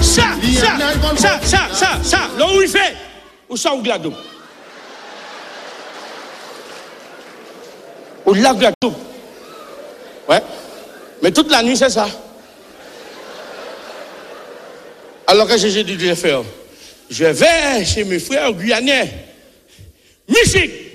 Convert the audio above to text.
Ça, là où il fait, où ça, où glado? Où la glado? Ouais. Mais toute la nuit, c'est ça. Alors que j'ai dû faire, je vais chez mes frères guyanais. Musique!